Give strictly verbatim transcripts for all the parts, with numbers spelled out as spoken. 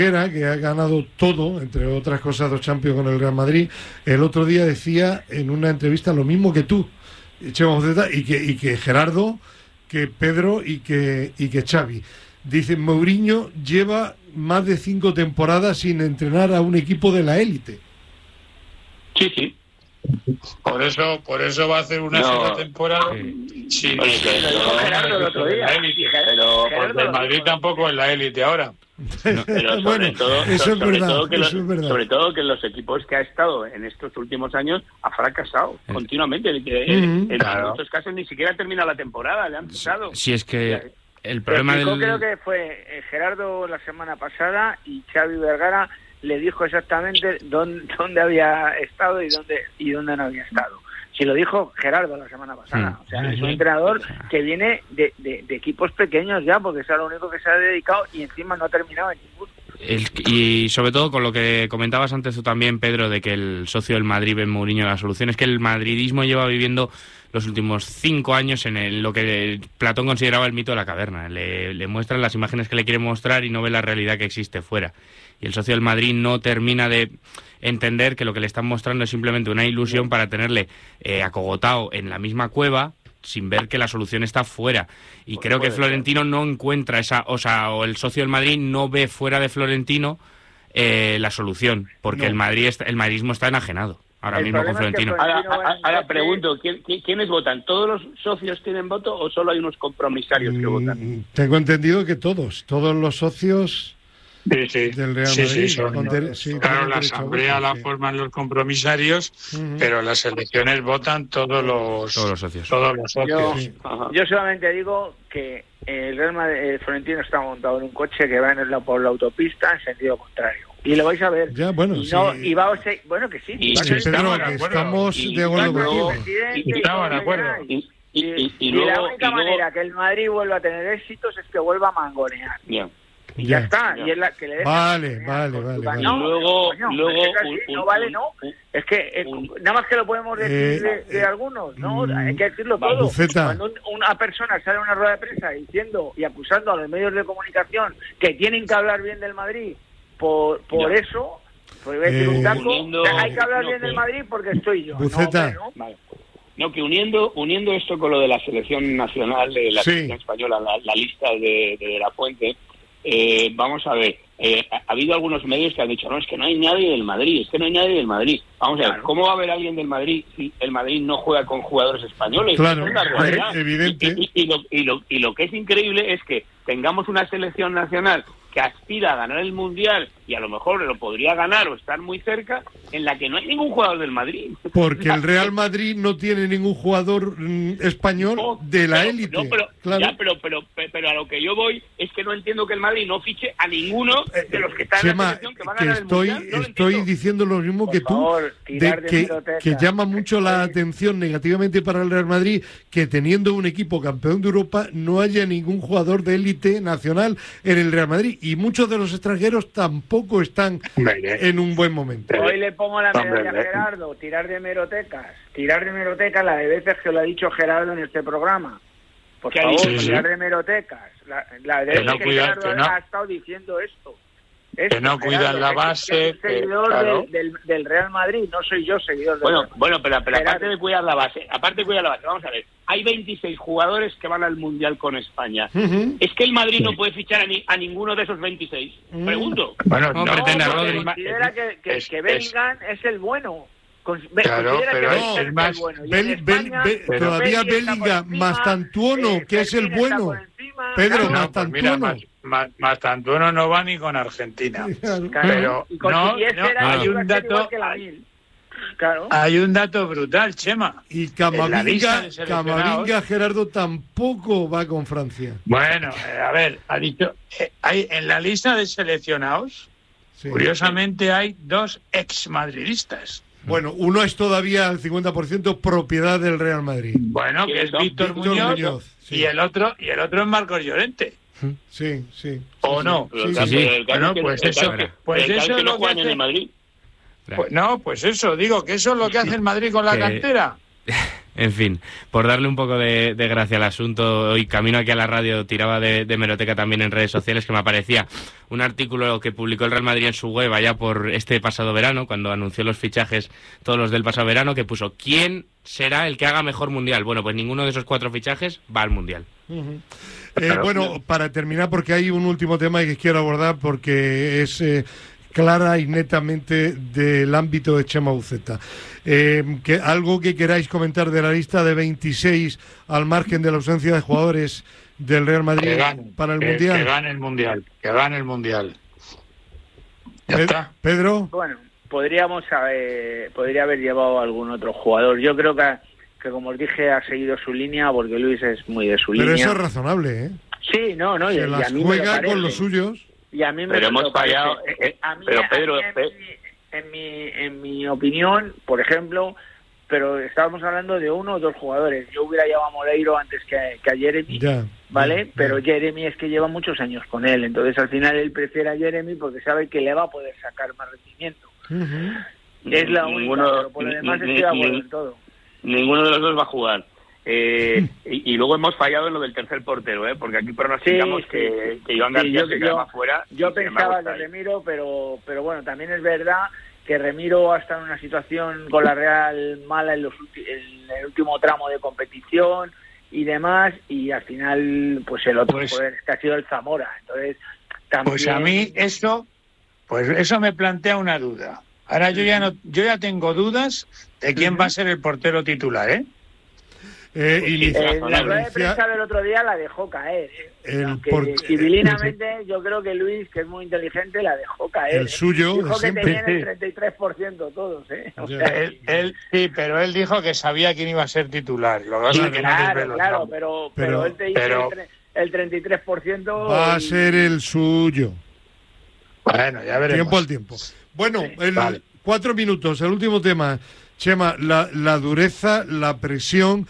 que ha ganado todo, entre otras cosas, dos Champions con el Real Madrid, el otro día decía en una entrevista lo mismo que tú, Chema Buceta, y que, y que Gerardo, que Pedro y que, y que Xavi. Dice, Mourinho lleva más de cinco temporadas sin entrenar a un equipo de la élite. Sí, sí. Por eso, por eso va a hacer una no, sola temporada. Sí. Sí, bueno, sí, pero, pero, Gerardo el otro día. Pero porque el Madrid tampoco es la élite ahora. No, pero sobre bueno, todo, eso sobre, es verdad, todo que eso los, es verdad. sobre todo que los equipos que ha estado en estos últimos años ha fracasado eh. continuamente. Uh-huh. En claro. muchos casos ni siquiera termina la temporada, le han pisado. Si es que O sea, el problema del... Creo que fue eh, Gerardo la semana pasada y Xavi Vergara le dijo exactamente dónde, dónde había estado y dónde y dónde no había estado. Si lo dijo Gerardo la semana pasada. Sí. O sea, es un entrenador que viene de, de, de equipos pequeños ya, porque es a lo único que se ha dedicado y encima no ha terminado en ninguno. El, y sobre todo con lo que comentabas antes tú también, Pedro, de que el socio del Madrid ve en Mourinho la solución, es que el madridismo lleva viviendo los últimos cinco años en el, lo que Platón consideraba el mito de la caverna. Le, le muestran las imágenes que le quiere mostrar y no ve la realidad que existe fuera. Y el socio del Madrid no termina de entender que lo que le están mostrando es simplemente una ilusión para tenerle eh, acogotado en la misma cueva, sin ver que la solución está fuera. Y pues creo que Florentino ser. no encuentra esa, o sea, o el socio del Madrid no ve fuera de Florentino eh, la solución, porque no. el Madrid está, el madridismo está enajenado ahora el mismo con Florentino. Es que Florentino ahora, ahora, ahora pregunto, ¿quién, ¿quiénes votan? ¿Todos los socios tienen voto o solo hay unos compromisarios que mm, votan? Tengo entendido que todos, todos los socios... Sí, sí, del Real sí, Madrid, sí, son, de, sí, claro, la asamblea la sí. forman los compromisarios, uh-huh. pero las elecciones votan todos los, todos los socios. Todos los socios. Yo, sí. yo solamente digo que el Real Madrid, el Florentino está montado en un coche que va en la, por la autopista en sentido contrario. Y lo vais a ver. Ya, bueno, y no, sí. y va a ser, bueno, que sí. Y, va sí, a ser, Pedro, que estamos y, de acuerdo contigo. Y estamos de acuerdo. Y, y, y, y, y luego, la única y luego... manera que el Madrid vuelva a tener éxitos es que vuelva a mangonear. Yeah. Y ya, ya está, ya. Y es la que le deja vale, vale, vale, vale. No, luego, coño, luego es así, un, no vale, no. Un, es que eh, un, nada más que lo podemos decir eh, de, de eh, algunos, no, mm, hay que decirlo todo. Buceta. Cuando un, una persona sale a una rueda de prensa diciendo y acusando a los medios de comunicación que tienen que hablar bien del Madrid por por eso, pues voy a decir eh, un taco, uniendo, hay que hablar no, bien del Madrid porque estoy yo. Buceta. No, vale. No, que uniendo uniendo esto con lo de la selección nacional, de la sí. selección española, la, la lista de, de, de La Fuente. Eh, vamos a ver, eh, ha, ha habido algunos medios que han dicho, no, es que no hay nadie del Madrid, es que no hay nadie del Madrid. Vamos a ver, claro. ¿Cómo va a haber alguien del Madrid si el Madrid no juega con jugadores españoles? Claro, es una realidad. evidente. Y, y, y, lo, y, lo, y lo que es increíble es que tengamos una selección nacional que aspira a ganar el Mundial y a lo mejor lo podría ganar o estar muy cerca, en la que no hay ningún jugador del Madrid. Porque el Real Madrid no tiene ningún jugador mm, español no, de la élite. No, pero, claro. ya, pero, pero, pero a lo que yo voy es que no entiendo que el Madrid no fiche a ninguno de los que están Chema, en la selección que van a ganar que estoy, el Mundial. No estoy diciendo lo mismo Por que tú, favor, de de que, que llama mucho la atención negativamente para el Real Madrid que teniendo un equipo campeón de Europa no haya ningún jugador de élite nacional en el Real Madrid. Y muchos de los extranjeros tampoco están en un buen momento. Hoy le pongo la medalla a Gerardo, tirar de merotecas, tirar de merotecas la de veces que lo ha dicho Gerardo en este programa. Por favor, sí, sí. tirar de merotecas. La, la de veces que, no que cuida, Gerardo que no, ha estado diciendo esto. esto que no cuidan la base. Que, que seguidor que, claro. del, del, del Real Madrid, no soy yo seguidor del Bueno, Real Madrid. bueno, pero, pero aparte de cuidar la base, aparte de cuidar la base, vamos a ver, hay veintiséis jugadores que van al Mundial con España. Uh-huh. ¿Es que el Madrid sí. no puede fichar a, ni, a ninguno de esos veintiséis? Uh-huh. Pregunto. Bueno, no, no, pretende no, Rodri. Considera que, que, es, que Bellingham es, es el bueno. Con, claro, pero que es el más... Bueno. Bel, España, Bel, Bel, todavía Bellingham, Mastantuono, eh, que es el bueno. Pedro, no, Mastantuono. Pues Mastantuono no va ni con Argentina. Claro. Pero y con no, no, no hay un dato... Claro. Hay un dato brutal, Chema. Y Camavinga, Camavinga, Gerardo, tampoco va con Francia. Bueno, eh, a ver, ha dicho... Eh, hay en la lista de seleccionados, sí. curiosamente, hay dos exmadridistas. Bueno, uno es todavía al cincuenta por ciento propiedad del Real Madrid. Bueno, que es Víctor Muñoz, Muñoz sí. y el otro y el otro es Marcos Llorente. Sí, sí. ¿O sí, no? Sí, sí, sí. sí. Bueno, pues eso, pues eso es lo que hace... Pues no, pues eso, digo que eso es lo que hace el Madrid con la que... cantera. En fin, por darle un poco de, de gracia al asunto, hoy camino aquí a la radio tiraba de, de hemeroteca también en redes sociales, que me aparecía un artículo que publicó el Real Madrid en su web allá por este pasado verano, cuando anunció los fichajes, todos los del pasado verano, que puso ¿quién será el que haga mejor mundial? Bueno, pues ninguno de esos cuatro fichajes va al mundial. Uh-huh. eh, bueno, para terminar, porque hay un último tema que quiero abordar, porque es... Eh, clara y netamente del ámbito de Chema Uceta. Eh, que, ¿Algo que queráis comentar de la lista de veintiséis al margen de la ausencia de jugadores del Real Madrid gane, para el que, Mundial? Que gane el Mundial, que gane el Mundial. Ya Pe- está. Pedro. Bueno, podríamos haber, podría haber llevado a algún otro jugador. Yo creo que, que, como os dije, ha seguido su línea, porque Luis es muy de su Pero línea. eso es razonable, ¿eh? Sí, no, no. Se y, y las a mí juega me lo con los suyos. Y a mí me pero lo hemos parece. fallado. Eh, A mí, pero a Pedro, mí en, Pe- mi, en, mi, en mi opinión, por ejemplo, pero estábamos hablando de uno o dos jugadores. Yo hubiera llevado a Moreiro antes que, que a Jeremy, Ya, ¿vale? ya, pero ya. Jeremy es que lleva muchos años con él, entonces al final él prefiere a Jeremy porque sabe que le va a poder sacar más rendimiento. Uh-huh. Es la Ninguno- única, pero por lo demás ni- estoy de acuerdo ni- en todo. Ninguno de los dos va a jugar. Eh, y, y luego hemos fallado en lo del tercer portero, ¿eh? Porque aquí pronosticamos Sí, sí, que, sí. que Iván Sí, García yo- se yo- quedaba fuera. Yo y sin embargo pensaba está de ahí. Remiro, pero pero bueno, también es verdad que Remiro ha estado en una situación con la Real mala en, los ulti- en el último tramo de competición y demás, y al final pues el otro Pues- joder, es que ha sido el Zamora. Entonces también... Pues a mí eso, pues eso me plantea una duda. Ahora yo ya no, yo ya tengo dudas de quién va a ser el portero titular, ¿eh? Eh, inicia- Eh, la rueda de inicia- prensa del otro día la dejó caer. ¿eh? El Aunque por- civilinamente yo creo que Luis, que es muy inteligente, la dejó caer. El ¿eh? suyo Dijo de que siempre. tenían el treinta y tres por ciento todos. ¿eh? O Ya. sea, Él, él- sí, pero él dijo que sabía quién iba a ser titular. Lo que pasa sí, es que no claro, desveló claro, nada. pero, Pero- pero él te dice pero- el, tre- el treinta y tres por ciento. Va a y- ser el suyo. Bueno, ya veremos. Tiempo al tiempo. Bueno, el, Vale. cuatro minutos, el último tema. Chema, la, la dureza, la presión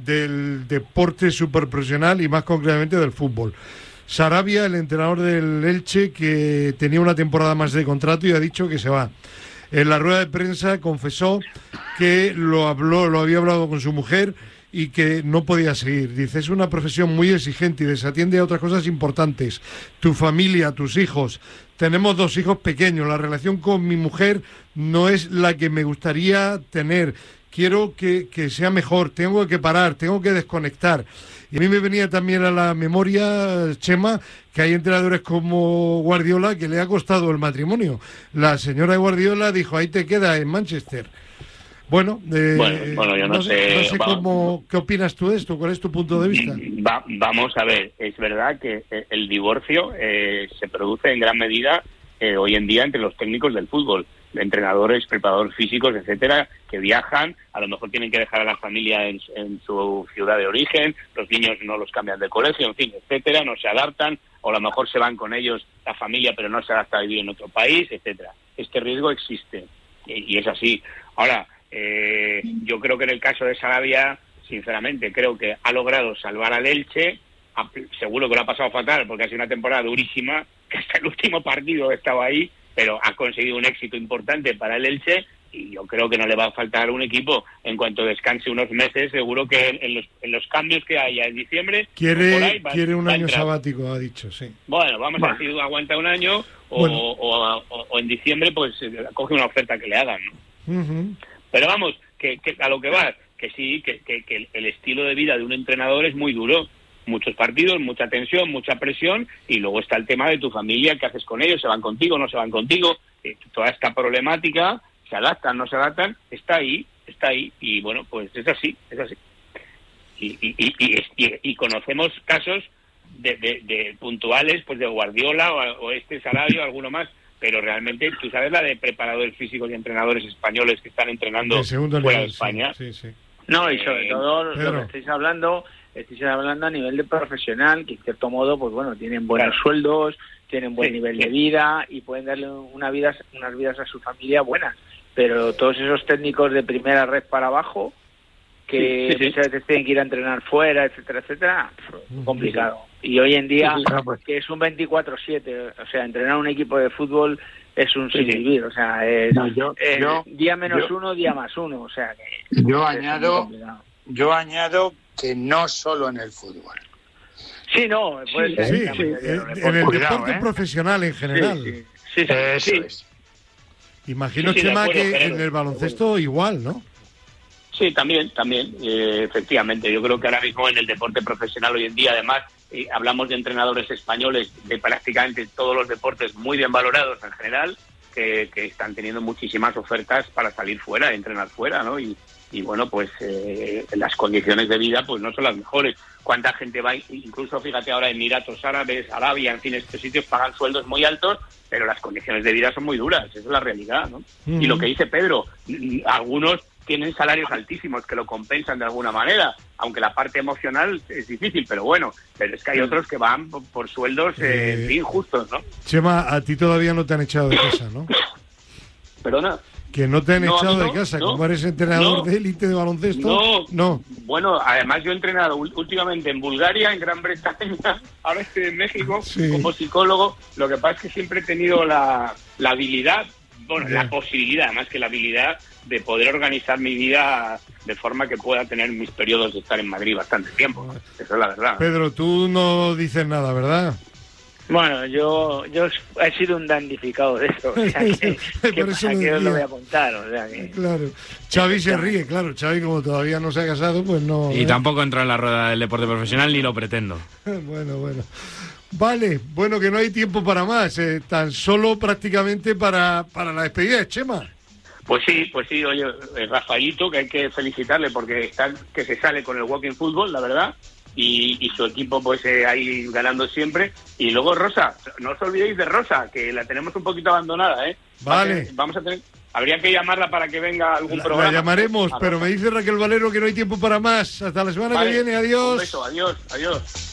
del deporte superprofesional y más concretamente del fútbol. Sarabia, el entrenador del Elche, que tenía una temporada más de contrato y ha dicho que se va. En la rueda de prensa confesó que lo habló, lo había hablado con su mujer y que no podía seguir. Dice, es una profesión muy exigente y desatiende a otras cosas importantes. Tu familia, tus hijos. Tenemos dos hijos pequeños. La relación con mi mujer no es la que me gustaría tener. Quiero que, que sea mejor. Tengo que parar, tengo que desconectar. Y a mí me venía también a la memoria, Chema, que hay entrenadores como Guardiola que le ha costado el matrimonio. La señora Guardiola dijo, ahí te queda en Manchester. Bueno, eh, Bueno, bueno, yo no sé, no sé va- cómo, ¿qué opinas tú de esto? ¿Cuál es tu punto de vista? Va- vamos a ver, es verdad que eh, el divorcio eh, se produce en gran medida eh, hoy en día entre los técnicos del fútbol, entrenadores, preparadores físicos, etcétera, que viajan, a lo mejor tienen que dejar a la familia en, en su ciudad de origen, los niños no los cambian de colegio, en fin, etcétera, no se adaptan, o a lo mejor se van con ellos la familia, pero no se adapta a vivir en otro país, etcétera. Este riesgo existe y, y es así. Ahora, eh, yo creo que en el caso de Sarabia, sinceramente, creo que ha logrado salvar al Elche. Ha- seguro que lo ha pasado fatal porque ha sido una temporada durísima, que hasta el último partido estaba ahí, pero ha conseguido un éxito importante para el Elche y yo creo que no le va a faltar un equipo. En cuanto descanse unos meses, seguro que en los, en los cambios que haya en diciembre... Quiere, por ahí va- quiere un va a año entrar. sabático, ha dicho, sí. Bueno, vamos a ver si aguanta un año o, Bueno. o, o- o en diciembre pues eh, coge una oferta que le hagan, ¿no? Ujú. Pero vamos, que, que a lo que va, que sí, que, que, que el estilo de vida de un entrenador es muy duro. Muchos partidos, mucha tensión, mucha presión, y luego está el tema de tu familia, qué haces con ellos, se van contigo, no se van contigo, eh, toda esta problemática, se adaptan, no se adaptan, está ahí, está ahí, y bueno, pues es así, es así. Y, y, y, y, y- y conocemos casos de, de, de puntuales, pues de Guardiola o, o este Sarabia o alguno más, pero realmente tú sabes la de preparadores físicos y entrenadores españoles que están entrenando De segundo fuera nivel, de España. sí, sí, sí. No, y sobre Eh, todo lo Pedro. que estáis hablando, estáis hablando a nivel de profesional, que en cierto modo, pues bueno, tienen buenos Claro. sueldos, tienen buen Sí, nivel sí. de vida y pueden darle una vida, unas vidas a su familia buenas. Pero todos esos técnicos de primera red para abajo, que Sí, sí, sí. muchas veces tienen que ir a entrenar fuera, etcétera, etcétera, pf, complicado. Y hoy en día, Sí, sí, claro, pues. que es un veinticuatro siete, o sea, entrenar un equipo de fútbol es un Sí, sin sí. vivir, o sea, es, No, yo- es yo- día menos yo- uno, día más uno, o sea que Yo es muy añado, complicado. yo añado que no solo en el fútbol. Sí, no, puede sí, ser. Sí, sí, en, en el Cuidado, deporte ¿eh? profesional en general. Sí, sí, sí, sí, Eso sí. es. Imagino, Sí, sí, Chema, acuerdo, que Gerardo. en el baloncesto igual, ¿no? Sí, también, también, eh, efectivamente. Yo creo que ahora mismo en el deporte profesional hoy en día, además, eh, hablamos de entrenadores españoles de prácticamente todos los deportes muy bien valorados en general, que, que están teniendo muchísimas ofertas para salir fuera, entrenar fuera, ¿no? Y, y bueno, pues eh, las condiciones de vida pues no son las mejores. ¿Cuánta gente va? Incluso, fíjate, ahora en Emiratos Árabes, Arabia, en fin, estos sitios pagan sueldos muy altos, pero las condiciones de vida son muy duras, esa es la realidad, ¿no? Uh-huh. Y lo que dice Pedro, algunos tienen salarios altísimos que lo compensan de alguna manera, aunque la parte emocional es difícil, pero bueno, pero es que hay otros que van por, por sueldos eh, Eh, en fin, justos, ¿no? Chema, a ti todavía no te han echado de casa, ¿no? Perdona. Que no te han No, echado no, de casa, no, como eres entrenador no, de élite de baloncesto. No, no. Bueno, además yo he entrenado últimamente en Bulgaria, en Gran Bretaña, ahora estoy en México Sí. como psicólogo. Lo que pasa es que siempre he tenido la, la habilidad, bueno, Ya. la posibilidad, más que la habilidad, de poder organizar mi vida de forma que pueda tener mis periodos de estar en Madrid bastante tiempo. Eso es la verdad. Pedro, tú no dices nada, ¿verdad? Bueno, yo yo he sido un damnificado de eso, o sea, que, que Por eso para lo qué os lo decía. voy a contar, o sea que... Claro. Xavi se ríe, claro. Xavi, como todavía no se ha casado, pues no. Y ¿eh? tampoco entro en la rueda del deporte profesional ni lo pretendo. Bueno, bueno. Vale, bueno, que no hay tiempo para más, eh, tan solo prácticamente para, para la despedida de Chema. Pues sí, pues sí, oye, eh, Rafaelito, que hay que felicitarle porque está que se sale con el Walking Fútbol, la verdad, y, y su equipo pues eh, ahí ganando siempre. Y luego Rosa, no os olvidéis de Rosa, que la tenemos un poquito abandonada, ¿eh? Vale. Vamos a tener, habría que llamarla para que venga a algún La, programa. la llamaremos, A pero Rosa. me dice Raquel Valero que no hay tiempo para más. Hasta la semana Vale, que viene, adiós. Un beso, adiós, adiós.